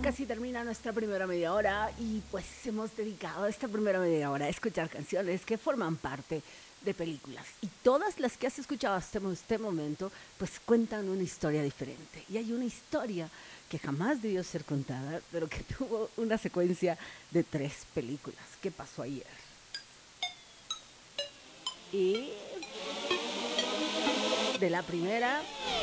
Casi termina nuestra primera media hora y pues hemos dedicado esta primera media hora a escuchar canciones que forman parte de películas. Y todas las que has escuchado hasta este momento pues cuentan una historia diferente. Y hay una historia que jamás debió ser contada, pero que tuvo una secuencia de 3 películas. ¿Qué pasó ayer? Y de la primera